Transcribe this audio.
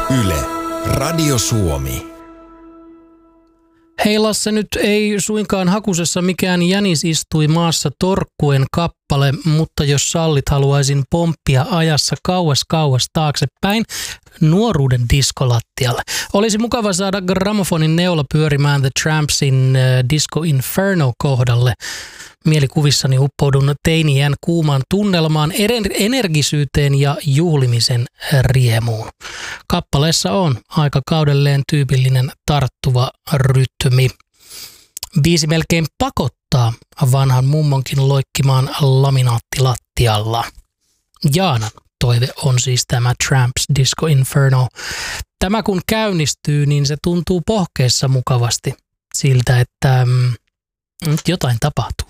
Yle, Radio Suomi. Hei Lasse, nyt ei suinkaan hakusessa mikään jänis istui maassa torkkuen kappale, mutta jos sallit, haluaisin pomppia ajassa kauas taaksepäin nuoruuden diskolattialle. Olisi mukava saada grammofonin neula pyörimään The Trampsin Disco Inferno kohdalle. Mielikuvissani uppoudun teiniän kuumaan tunnelmaan, energisyyteen ja juhlimisen riemuun. Kappaleessa on aikakaudelleen tyypillinen tarttuva rytmi. Biisi melkein pakottaa vanhan mummonkin loikkimaan laminaattilattialla. Jaanan toive on siis tämä Tramps Disco Inferno. Tämä kun käynnistyy, niin se tuntuu pohkeessa mukavasti siltä, että jotain tapahtuu.